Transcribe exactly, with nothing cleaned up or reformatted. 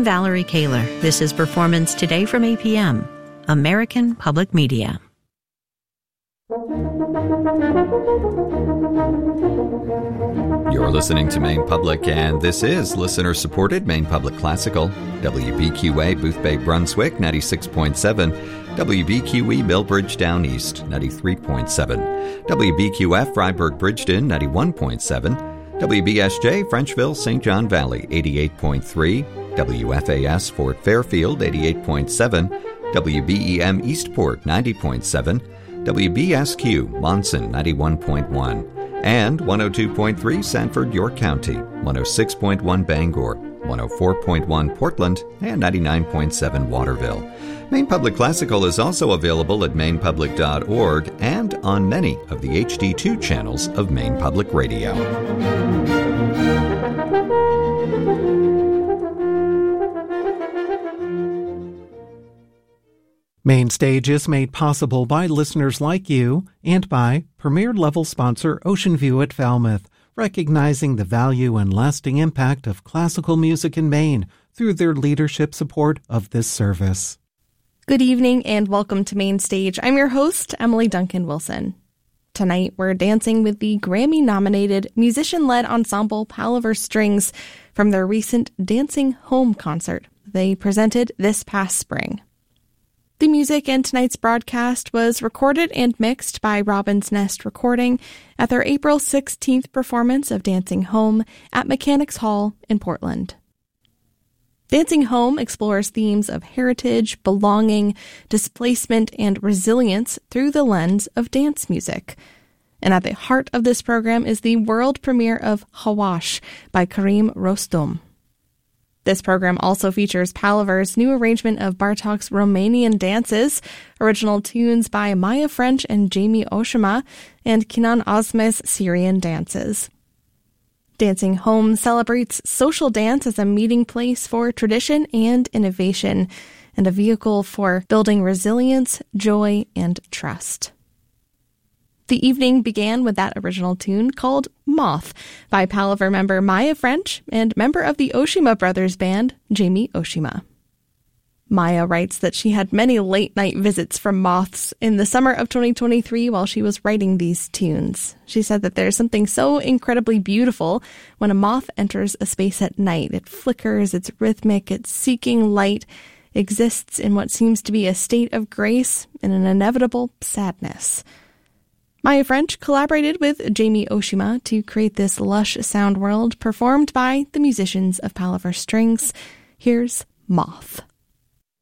I'm Valerie Kaler. This is Performance Today from A P M, American Public Media. You're listening to Maine Public, and this is listener-supported Maine Public Classical. W B Q A Boothbay, Brunswick, ninety-six point seven. W B Q E Millbridge Down East, ninety-three point seven. W B Q F Freiburg Bridgeton, ninety-one point seven. W B S J Frenchville, Saint John Valley, eighty-eight point three. W F A S Fort Fairfield, eighty-eight point seven. W B E M Eastport, ninety point seven. W B S Q Monson, ninety-one point one. And one oh two point three Sanford, York County, one oh six point one Bangor, one oh four point one Portland, and ninety-nine point seven Waterville. Maine Public Classical is also available at maine public dot org and on many of the H D two channels of Maine Public Radio. Main Stage is made possible by listeners like you and by Premier-level sponsor Ocean View at Falmouth, recognizing the value and lasting impact of classical music in Maine through their leadership support of this service. Good evening and welcome to Main Stage. I'm your host, Emily Duncan Wilson. Tonight, we're dancing with the Grammy-nominated musician-led ensemble Palaver Strings from their recent Dancing Home concert they presented this past spring. The music in tonight's broadcast was recorded and mixed by Robin's Nest Recording at their April sixteenth performance of Dancing Home at Mechanics Hall in Portland. Dancing Home explores themes of heritage, belonging, displacement, and resilience through the lens of dance music. And at the heart of this program is the world premiere of Hawash by Karim Rostom. This program also features Palaver's new arrangement of Bartok's Romanian dances, original tunes by Maya French and Jamie Oshima, and Kinan Osme's Syrian dances. Dancing Home celebrates social dance as a meeting place for tradition and innovation, and a vehicle for building resilience, joy, and trust. The evening began with that original tune called Moth by Palaver member Maya French and member of the Oshima Brothers band, Jamie Oshima. Maya writes that she had many late-night visits from moths in the summer of twenty twenty-three while she was writing these tunes. She said that there's something so incredibly beautiful when a moth enters a space at night. It flickers, it's rhythmic, it's seeking light, exists in what seems to be a state of grace and an inevitable sadness. Maya French collaborated with Jamie Oshima to create this lush sound world performed by the musicians of Palaver Strings. Here's Moth.